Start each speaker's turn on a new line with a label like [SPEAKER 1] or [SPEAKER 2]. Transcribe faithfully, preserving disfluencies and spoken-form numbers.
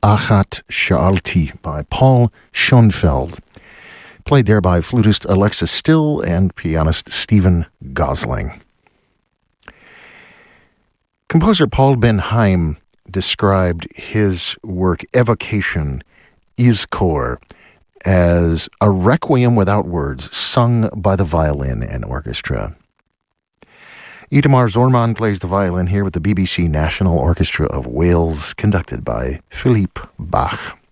[SPEAKER 1] Achat Sha'alti by Paul Schoenfeld, played there by flutist Alexa Still and pianist Stephen Gosling. Composer Paul Ben Haim described his work Evocation, Izkor, as a requiem without words sung by the violin and orchestra. Itamar Zorman plays the violin here with the B B C National Orchestra of Wales, conducted by Philippe Bach.